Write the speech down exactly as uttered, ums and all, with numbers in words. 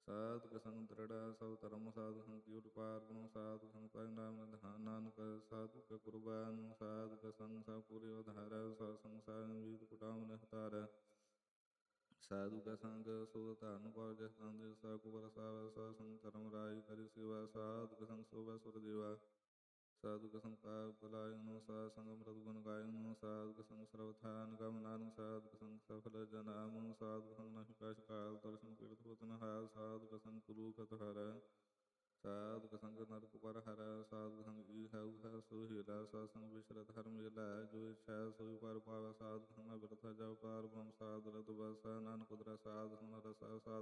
ਸਾਧੁ ਸੰਗ ਦ੍ਰਿੜਾ ਸਭ ਧਰਮ ਸਾਧੁ ਸੰਗ ਕੀ ਉਪਕਾਰ ਗੁਣ ਸਾਧੁ ਸੰਗ ਪਾਇ ਨਾਮ ਨਿਧਾਨ ਨਾਨਕ ਸਾਧੁ ਕੇ ਕੁਰਬਾਨ ਸਾਧੁ ਕੇ ਸੰਗ ਸਭ ਪੂਰੀ ਉਧਾਰੈ ਸਾ ਸੰਸਾਰ ਜੀਤ ਕੁਟਾਮ ਨਿਹਤਾਰੈ ਸਾਧੂ ਕਾ ਸੰਗ ਸੋ ਧਰਨ ਪਉ ਜਿਸ ਤੰਦ ਸਾ ਕੁਬਰ ਸਾਵ ਸਾ ਸੰਗ ਧਰਮ ਰਾਜ ਕਰਿ ਸਿਵਾ ਸਾਧੂ ਕਾ ਸੰਗ ਸੋਭੈ ਸੁਰ ਦੇਵਾ ਸਾਧੂ ਕਾ ਸੰਗ ਪਾਪ ਬੁਲਾਇ ਨੂੰ ਸਾ ਸੰਗ ਅੰਮ੍ਰਿਤ ਗੁਣ ਗਾਇ ਨੂੰ ਸਾਧੂ ਕਾ ਸੰਗ ਸਰਬ ਥਾਨ ਗਮ ਨਾਨਕ ਸਾਧੂ ਕਾ ਸੰਗ ਸਫਲ ਜਨਾਮ ਸਾਧੂ ਕਾ ਸੰਗ ਨਾਹਿ ਕਛ ਕਾਲ ਦਰਸ਼ਨ ਪੀੜਤ ਪੁਤ ਨ ਹਾਲ ਸਾਧੂ ਕਾ ਸੰਗ ਗੁਰੂ ਕਤ ਹਰੈ ਸਾਧੂ ਕਾ ਸੰਗ ਨਰਕ ਪਰ ਹਰੈ ਸਾਧੂ ਕਾ ਸੰਗ ਈ ਹੈ ਹੈ ਸੋ ਹੀਰਾ ਸਾ ਸੰਗ ਵਿਸ਼ਰਤ ਹਰ ਮੇਲਾ ਜੋ ਇਛੈ ਸੋਈ ਪਰ ਪਾਵੈ ਸਾਧੂ ਕਾ ਸੰਗ ਬਿਰਥ ਜਪ ਪਾਰ ਬ੍ਰਹਮ ਸਾਧ ਰਤ ਬਸੈ ਨਾਨਕ ਉਦਰੈ ਸਾਧ ਸੰਗ ਰਸੈ ਸਾਧ